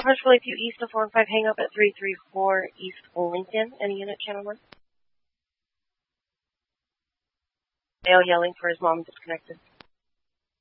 Approach Lakeview East of 415, hang up at 334 East Lincoln. Any unit, channel 1? Male yelling for his mom disconnected.